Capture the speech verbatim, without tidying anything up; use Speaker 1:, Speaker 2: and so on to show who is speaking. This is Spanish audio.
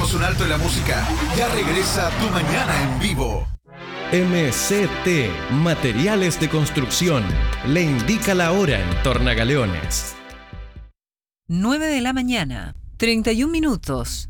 Speaker 1: hacemos un alto en la música. Ya regresa Tu Mañana en Vivo.
Speaker 2: M C T, Materiales de Construcción, le indica la hora en Tornagaleones.
Speaker 3: nueve de la mañana, treinta y un minutos.